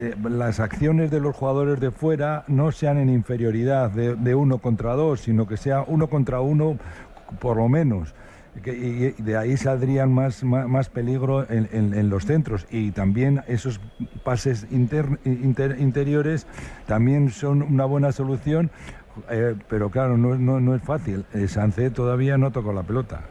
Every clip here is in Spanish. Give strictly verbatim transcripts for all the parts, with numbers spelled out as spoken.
eh, las acciones de los jugadores de fuera no sean en inferioridad de, de uno contra dos, sino que sea uno contra uno por lo menos. Que, y de ahí saldrían más, más, más peligro en, en, en los centros, y también esos pases inter, inter, interiores también son una buena solución, eh, pero claro, no, no, no es fácil. eh, Sancet todavía no tocó la pelota.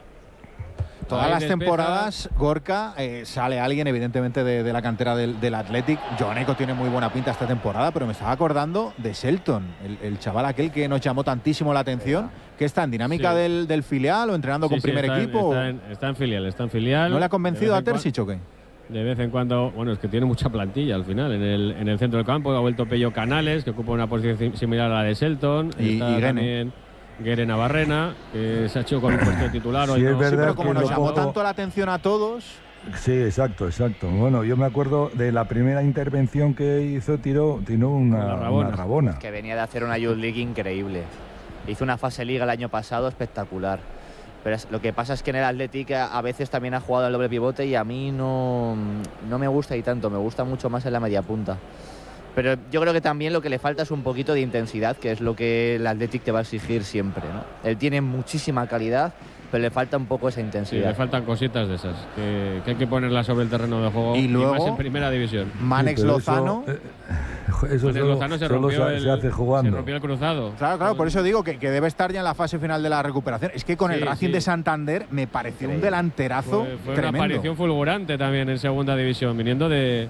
Todas las temporadas, Gorka, eh, sale alguien evidentemente de, de la cantera del, del Athletic. Joaneco tiene muy buena pinta esta temporada, pero me estaba acordando de Shelton, el, el chaval aquel que nos llamó tantísimo la atención, que está en dinámica sí. del, del filial o entrenando sí, con sí, primer está equipo. En, está, en, está en filial, está en filial. ¿No le ha convencido a Terzic o qué? De vez en cuando, bueno, es que tiene mucha plantilla al final. En el, en el centro del campo ha vuelto Pello Canales, que ocupa una posición similar a la de Shelton. Y, está y también Guere Navarrena, que se ha hecho con un puesto de titular. Sí, hoy es no. verdad, sí, pero como que nos lo llamó poco... tanto la atención a todos. Sí, exacto, exacto. Bueno, yo me acuerdo de la primera intervención que hizo, tiró, tiró una rabona. Una rabona. Es que venía de hacer una Youth League increíble. Hizo una fase liga el año pasado espectacular. Pero es, lo que pasa es que en el Athletic a, a veces también ha jugado el doble pivote y a mí no, no me gusta y tanto, me gusta mucho más en la media punta. Pero yo creo que también lo que le falta es un poquito de intensidad, que es lo que el Athletic te va a exigir siempre, ¿no? Él tiene muchísima calidad, pero le falta un poco esa intensidad. Sí, le faltan cositas de esas, que, que hay que ponerlas sobre el terreno de juego. Y luego, y más en primera división. Manex sí, Lozano. Eso, eh, eso Manex solo, Lozano se solo rompió, se, el, se hace jugando. Se rompió el cruzado. Claro, claro, por eso digo que, que debe estar ya en la fase final de la recuperación. Es que con sí, el Racing sí. de Santander me pareció sí. un delanterazo fue, fue tremendo. Una aparición fulgurante también en segunda división, viniendo de...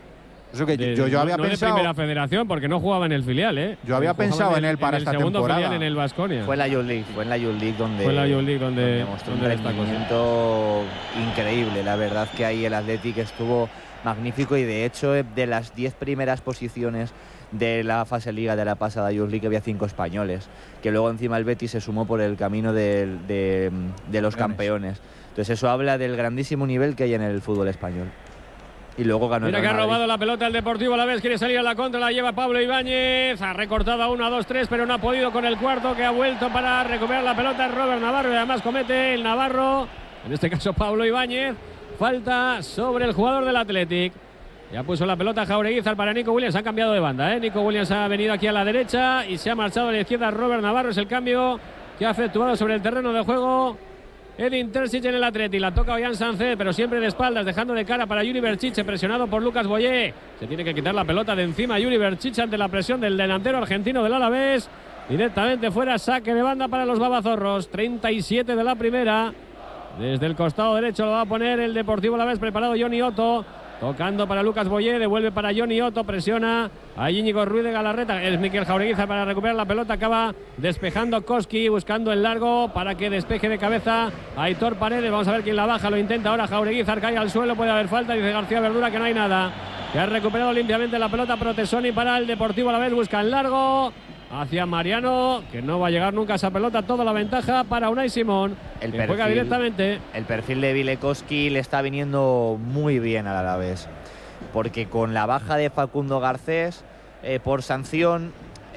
Eso que de, yo, yo había no pensado. De primera federación, porque no jugaba en el filial, ¿eh? Yo había jugaba pensado en él para en esta el segundo temporada. Filial en el Baskonia. Fue en la Youth League, fue en la Youth League donde. Fue en la Youth League donde, donde mostró donde un rendimiento increíble. La verdad que ahí el Athletic estuvo magnífico y de hecho de las diez primeras posiciones de la fase liga de la pasada Youth League había cinco españoles, que luego encima el Betis se sumó por el camino de, de, de los campeones. Entonces eso habla del grandísimo nivel que hay en el fútbol español. Y luego ganó. Mira el que ha Madrid. robado la pelota el Deportivo Alavés, quiere salir a la contra, la lleva Pablo Ibáñez, ha recortado a uno, a dos, tres, pero no ha podido con el cuarto, que ha vuelto para recuperar la pelota Robert Navarro, y además comete el Navarro, en este caso Pablo Ibáñez, falta sobre el jugador del Athletic. Ya puso la pelota Jaureguizar para Nico Williams, ha cambiado de banda, ¿eh? Nico Williams ha venido aquí a la derecha y se ha marchado a la izquierda Robert Navarro, es el cambio que ha efectuado sobre el terreno de juego Edin Terzic en el Atleti. La toca Ollán Sancet, pero siempre de espaldas, dejando de cara para Yuri Berchiche, presionado por Lucas Boyé. Se tiene que quitar la pelota de encima Yuri Berchiche ante la presión del delantero argentino del Alavés. Directamente fuera, saque de banda para los babazorros. treinta y siete de la primera. Desde el costado derecho lo va a poner el Deportivo Alavés, preparado Johnny Otto. Tocando para Lucas Boyé, devuelve para Johnny Otto, presiona a Íñigo Ruiz de Galarreta. Es Miquel Jaureguizar para recuperar la pelota, acaba despejando Koski, buscando el largo para que despeje de cabeza a Aitor Paredes. Vamos a ver quién la baja, lo intenta ahora Jaureguizar, cae al suelo, puede haber falta, dice García Verdura que no hay nada. Que ha recuperado limpiamente la pelota Protesoni para el Deportivo Alavés, busca el largo hacia Mariano, que no va a llegar nunca a esa pelota, toda la ventaja para Unai Simón, el que perfil, juega directamente. El perfil de Vilekowski le está viniendo muy bien al Alavés, porque con la baja de Facundo Garcés eh, por sanción,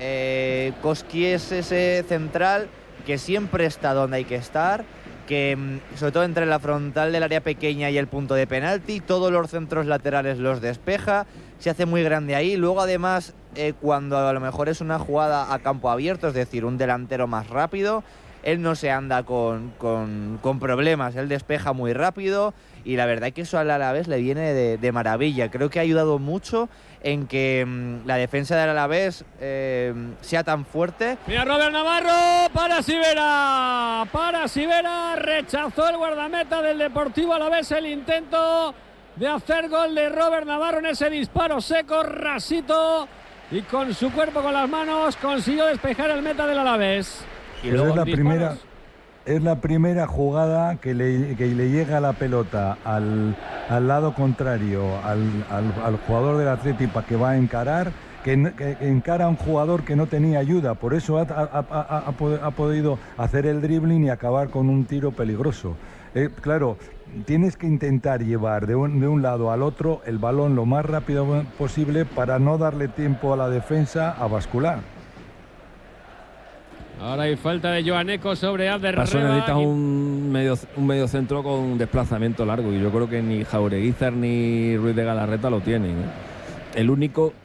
eh, Koski es ese central que siempre está donde hay que estar, que sobre todo entre la frontal del área pequeña y el punto de penalti, todos los centros laterales los despeja, se hace muy grande ahí. Luego además eh, cuando a lo mejor es una jugada a campo abierto, es decir, un delantero más rápido, él no se anda con, con, con problemas, él despeja muy rápido y la verdad es que eso al Alavés le viene de, de maravilla. Creo que ha ayudado mucho en que mmm, la defensa del Alavés eh, sea tan fuerte. Mira Robert Navarro para Sivera, para Sivera, rechazó el guardameta del Deportivo Alavés el intento de hacer gol de Robert Navarro en ese disparo seco, rasito, y con su cuerpo, con las manos, consiguió despejar el meta del Alavés. Y luego es la primera, es la primera jugada que le, que le llega la pelota al, al lado contrario, al, al, al jugador del Atlético que va a encarar, que, que, que encara a un jugador que no tenía ayuda, por eso ha, ha, ha, ha, ha podido hacer el dribbling y acabar con un tiro peligroso. Eh, claro, tienes que intentar llevar de un, de un lado al otro el balón lo más rápido posible para no darle tiempo a la defensa a bascular. Ahora hay falta de Joaneco sobre Abder Paso Reba. necesitas un medio, un medio centro con desplazamiento largo y yo creo que ni Jaureguizar ni Ruiz de Galarreta lo tienen, ¿eh? el único